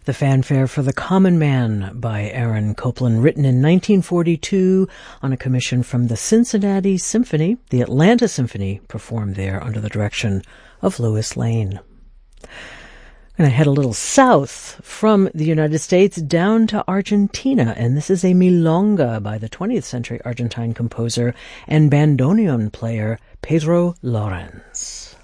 The Fanfare for the Common Man by Aaron Copland, written in 1942 on a commission from the Cincinnati Symphony. The Atlanta Symphony performed there under the direction of Louis Lane. I'm going to head a little south from the United States down to Argentina, and this is a milonga by the 20th century Argentine composer and bandoneon player Pedro Lorens.